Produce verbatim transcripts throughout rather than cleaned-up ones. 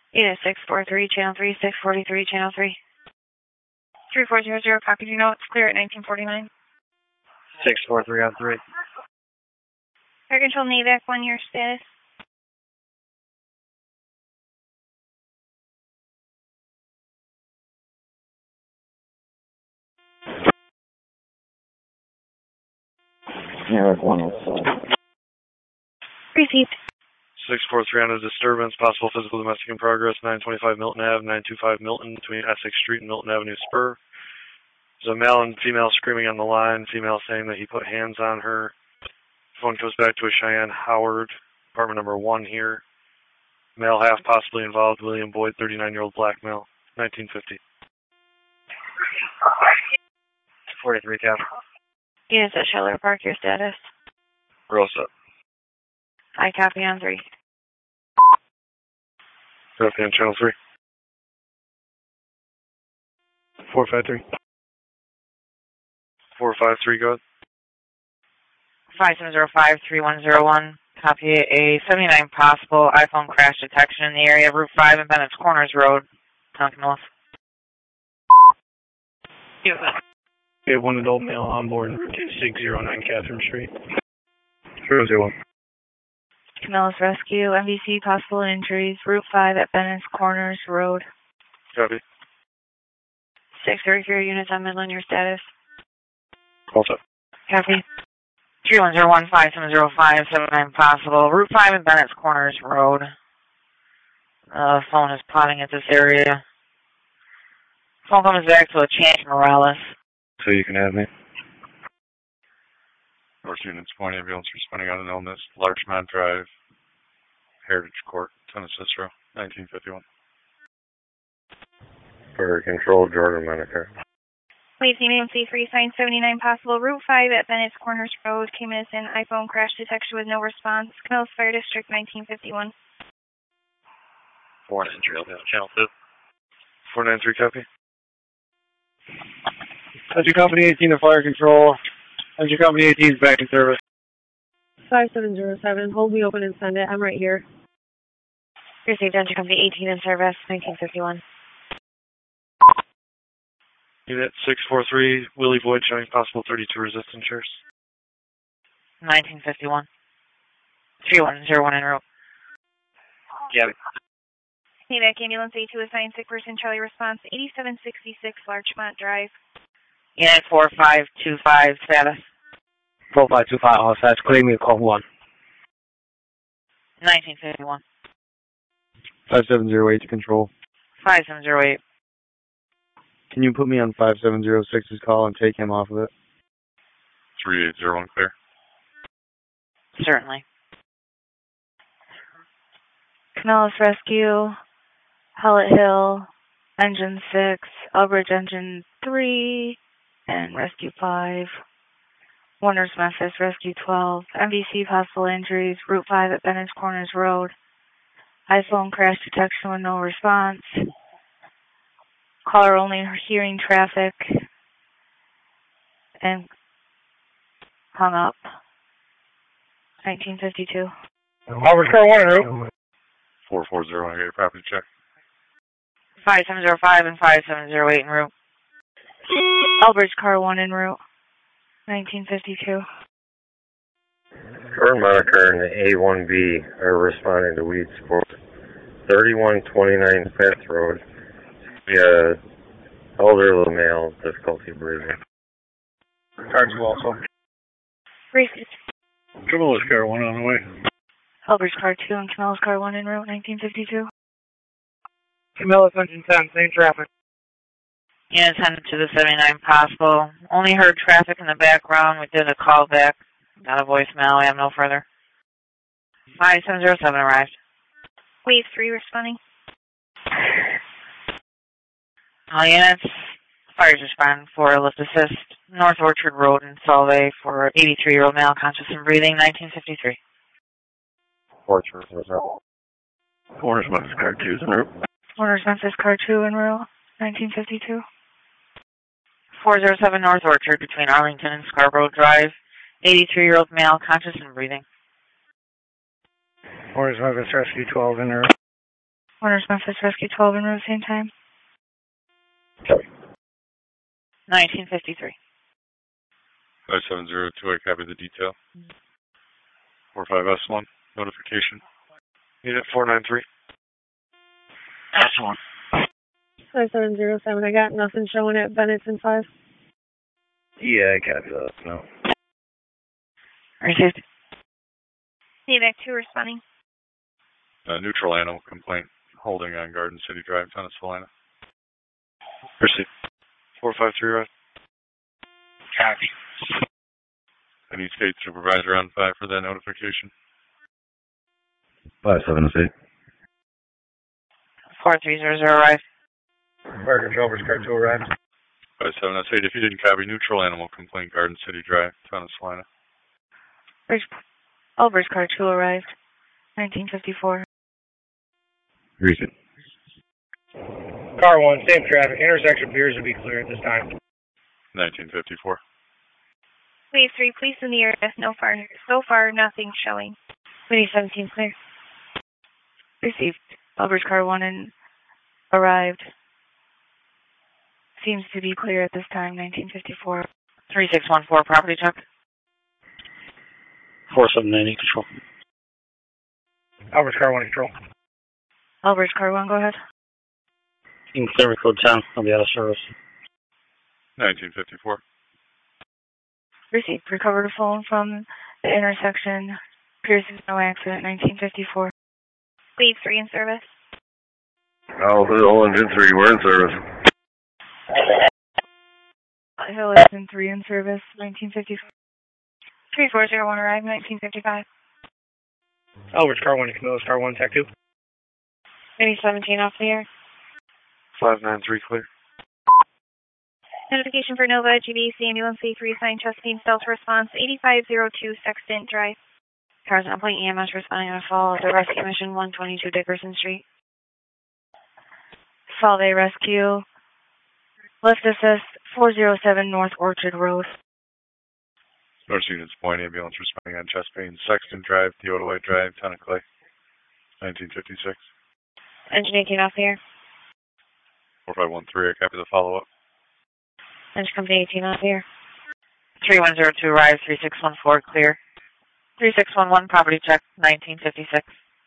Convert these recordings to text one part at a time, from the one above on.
Unit six four three, channel three, six forty-three, channel three. three four zero zero, copy, do you know it's clear at nineteen forty-nine? six four three on three. Air control NAVAC, one year status. NAVAC one oh five. Received. six four three on a disturbance, possible physical domestic in progress, nine twenty-five Milton Avenue, nine twenty-five Milton, between Essex Street and Milton Avenue Spur. There's a male and female screaming on the line, female saying that he put hands on her. Phone goes back to a Cheyenne Howard, apartment number one here. Male half possibly involved, William Boyd, thirty-nine-year-old black male, nineteen fifty. forty-three, cap. Units at Scheller Park, your status. We're all set. I copy on three. Copy on channel three. four five three. four five three, go ahead. five seven zero five, three one zero one. Copy a seventy-nine possible iPhone crash detection in the area of Route five and Bennett's Corners Road, Tonkin North. We have one adult male on board, two six zero nine Catherine Street. zero zero one. Camillus Rescue, M V C, possible injuries, Route five at Bennett's Corners Road. Copy. six thirty-three units on Midland, your status. All set. Copy. three one zero one, five seven zero five, seventy-nine possible, Route five and Bennett's Corners Road. Uh, phone is plotting at this area. Phone comes back to a Chance Morales. So you can have me. North Units Point ambulance responding on an illness, Larchmont Drive, Heritage Court, Tennis Cicero, nineteen fifty-one. For control, Jordan Menaker. Wait, C M C three, sign seventy-nine possible, Route five at Bennett's Corners Road, came in iPhone crash detection with no response, Camillus Fire District, nineteen fifty-one. four nine three, channel two. four nine three, copy. Country Company eighteen to fire control. Country Company eighteen is back in service. five seven zero seven, hold me open and send it. I'm right here. Received, Country Company eighteen in service, nineteen fifty-one. Unit six four three, Willie Boyd showing possible thirty-two resistance shares. nineteen fifty-one. three one zero one en route. Yeah. NAVAC ambulance A two assigned sick person, Charlie response, eighty-seven sixty-six Larchmont Drive. Unit four five two five, status. four five two five, all sets, claim me call one. nineteen fifty-one. five seven zero eight to control. five seven zero eight. Can you put me on five seven zero six's call and take him off of it? three eight zero one clear. Certainly. Camillus Rescue, Hallett Hill, Engine six, Elbridge Engine three, and Rescue five. Warner's Memphis, Rescue twelve. M V C possible injuries, Route five at Bennett's Corners Road. iPhone crash detection with no response. Caller only hearing traffic. And hung up. nineteen fifty-two. Albert Car one en route. four four zero, I got your property check. five seven zero five and five seven zero eight en route. Elbridge Car one en route. nineteen fifty-two. Jordan Menaker and the A one B are responding to weed sport. thirty-one twenty-nine Fifth Road. Yeah, elderly male, difficulty breathing. Car two also. Received. Camillus Car one on the way. Elbridge Car two and Camillus Car one en route, nineteen fifty-two. Camillus Engine ten, same traffic. Unit ten to the seventy-nine possible. Only heard traffic in the background. We did a call back. Got a voicemail. We have no further. five seven zero seven arrived. Wave three responding. All units. Fires respond for lift assist. North Orchard Road in Solvay for eighty-three-year-old male conscious and breathing, nineteen fifty-three. Orchard, what's up? Warner's Memphis Car two is en route. Warner's Memphis Car two en route, nineteen fifty-two. four zero seven North Orchard between Arlington and Scarborough Drive. eighty-three-year-old male conscious and breathing. Warner's Memphis Rescue twelve en route. Warner's Memphis, Rescue twelve en route, same time. Copy. nineteen fifty-three. five seven zero two, I copy the detail. four five S one, notification. Unit four nine three. S one. five seven zero seven, I got nothing showing at Bennett's five. Yeah, I copy that. No. Received. Evac two responding. Uh, neutral animal complaint holding on Garden City Drive, Tennis Salina. Proceed. four five three, right? Copy. I need state supervisor on five for that notification. five seven eight. four three zero zero, arrive. Fire control, car two arrived. five seven eight, if you didn't copy, neutral animal complaint, Garden City Drive, Tennis Salina. Bridge, Elbridge car two arrived. nineteen fifty-four. Recent. Car one, same traffic. Intersection appears to be clear at this time. nineteen fifty-four. Wave three, police in the area. No far. So far, nothing showing. Wave seventeen clear. Received. Elbridge car one and arrived. Seems to be clear at this time. nineteen fifty-four. three six one four, property check. four seven nine eight, control. Albert car one, control. Elbridge car one, go ahead. You can clear me code ten. I'll be out of service. nineteen fifty-four. Received. Recovered a phone from the intersection. Appears there's no accident. nineteen fifty-four. Wave three in service. Oh, Hill Engine three, we're in service. Hill Engine three in service. nineteen fifty-four. three four zero one arrived. nineteen fifty-five. Albert car one, Camillus car one, tech two. Maybe seventeen off the air. five nine three, clear. Notification for Nova, G B C ambulance A three assigned Chesapeake Delta response, eighty-five oh two Sextant Drive. Cars on point E M S responding on a fall at the rescue mission one twenty-two Dickerson Street. Solvay Rescue. Lift assist four oh seven North Orchard Road. North Units Point, ambulance responding on Chesapeake Sexton Drive, Theodolite Drive, Tennessee, nineteen fifty-six. Engine eighteen off the air. four five one three, I copy the follow-up. Engine company eighteen off the air. three one zero two, arrive. three six one four, clear. three six one one, property check, nineteen fifty-six.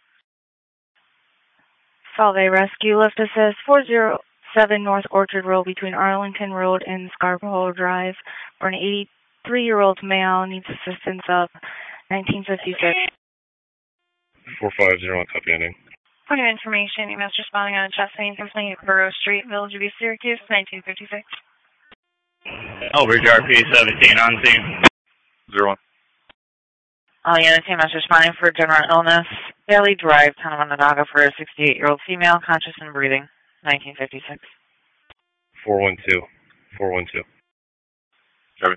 Solvay Rescue. Lift assist four oh seven North Orchard Road between Arlington Road and Scarborough Drive. For an eighty-three-year-old male needs assistance up. nineteen fifty-six. four five zero one, copy ending. Point of information, E M S responding on a Chesapeake complaint at Borough Street, Village of East Syracuse, nineteen fifty-six. Elbridge R P seventeen on scene. Zero one. All units, E M S responding for general illness. Bailey Drive, Town of Onondaga, for a sixty-eight-year-old female, conscious and breathing, nineteen fifty-six. four one two. four one two. Copy.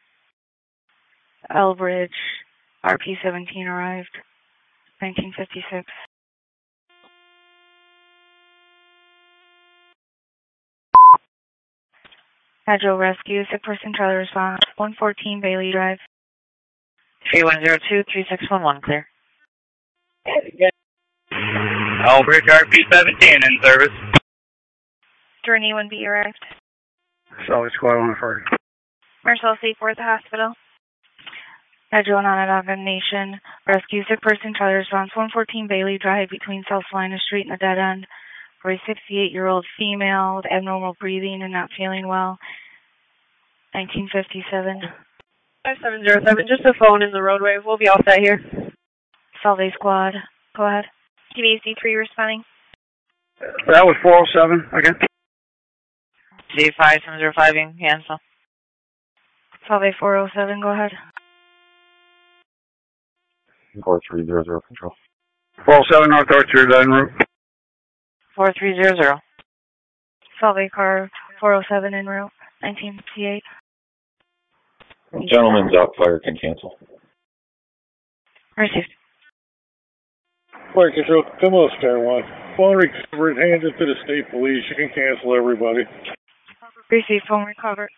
Elbridge R P seventeen arrived, nineteen fifty-six. Agile Rescue, sick person trailer response, one fourteen Bailey Drive. three one zero two, three six one one, clear. Elbridge R P seventeen in service. Journey one B arrived. Solid squad one first. Marcel Seaforth at the hospital. Agile Onondaga Nation Rescue, sick person trailer response, one fourteen Bailey Drive between South Salina Street and the dead end. For a sixty-eight-year-old female with abnormal breathing and not feeling well. nineteen fifty-seven. five seven zero seven, just a phone in the roadway. We'll be all set here. Solvay Squad, go ahead. G B C three responding. That was four oh seven, again. C five seven zero five, in cancel. Solvay four oh seven, go ahead. four three zero zero, control. four oh seven North Orchard en route. four three zero zero. Solvay car four oh seven en route, nineteen fifty-eight. Gentleman's out, fire can cancel. Received. Fire control, come on, Star One. Phone recovered, hands it to the state police. You can cancel everybody. Received, phone recovered.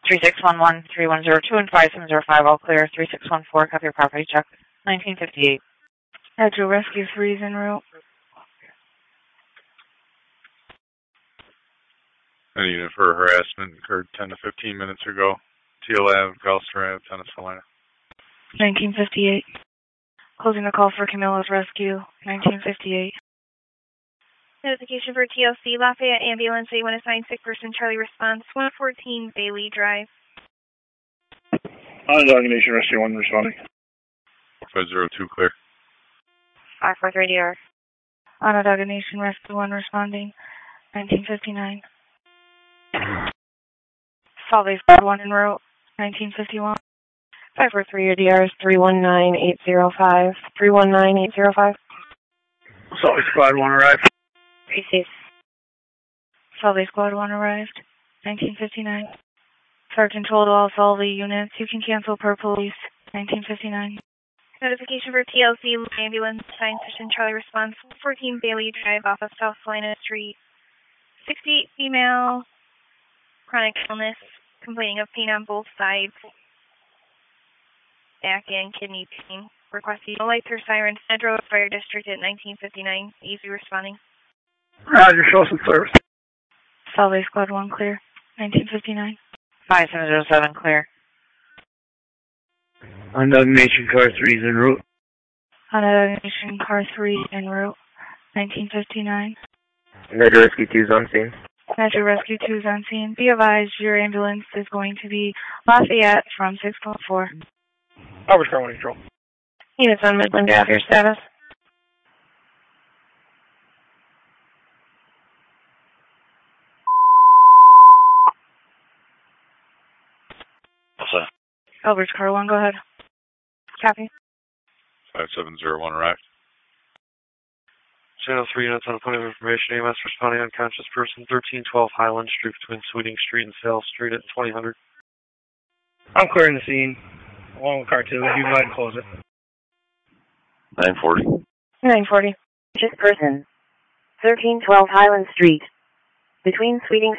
three six one one, three one zero two, and five seven zero five, all clear. three six one four, copy your property check. nineteen fifty-eight. Hydro Rescue three is en route. A unit for harassment occurred ten to fifteen minutes ago. Teal Ave, Gloucester Ave, Tennis Salina. nineteen fifty-eight. Closing the call for Camilla's rescue. nineteen fifty-eight. Notification for T L C, Lafayette Ambulance, A one assigned sick person, Charlie response, one fourteen Bailey Drive. Onondaga Nation Rescue one responding. five zero two clear. five four three D R. Onondaga Nation Rescue one responding. nineteen fifty-nine. Salt Lake Squad one en route. nineteen fifty-one. five four three D R is three one nine eight zero five. three one nine eight zero five. Salt Lake Squad one arrived. Receive. Salt Lake Squad one arrived. nineteen fifty-nine. Sergeant told all Salve units, you can cancel per police. nineteen fifty-nine. Notification for T L C, Ambulance, assigned session, Charlie response, fourteen Bailey Drive off of South Salina Street. sixty-eight female, chronic illness, complaining of pain on both sides, back and kidney pain. Requesting no lights or sirens. Nedrow Fire District at nineteen fifty-nine. Easy responding. Roger, show some service. Salve Squad one clear. nineteen fifty-nine. five seven zero seven clear. Onondaga Nation Car three is en route. Onondaga Nation Car three en route. nineteen fifty-nine. Metro Rescue two is on scene. Metro Rescue two is on scene. Be advised, your ambulance is going to be Lafayette from six one four. Albert Car one control. Units on Midland Ave, your status. What's that? Albert's Car one, go ahead. Copy. five seven zero one arrived. Channel three units on a point of information. A M S responding unconscious person, thirteen twelve Highland Street between Sweeting Street and Sales Street at twenty hundred. I'm clearing the scene, along with Car two. You go ahead and close it. nine forty. nine forty. Person. thirteen twelve Highland Street. Between Sweeting